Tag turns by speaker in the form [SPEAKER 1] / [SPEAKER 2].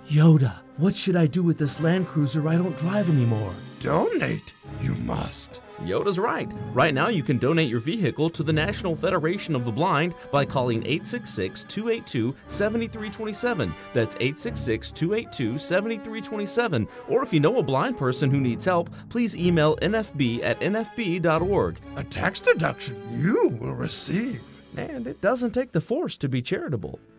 [SPEAKER 1] Yoda, what should I do with this Land Cruiser I don't drive anymore?
[SPEAKER 2] Donate, you must.
[SPEAKER 3] Yoda's right. Right now you can donate your vehicle to the National Federation of the Blind by calling 866-282-7327. That's 866-282-7327. Or if you know a blind person who needs help, please email nfb@nfb.org.
[SPEAKER 2] A tax deduction you will receive.
[SPEAKER 3] And it doesn't take the Force to be charitable.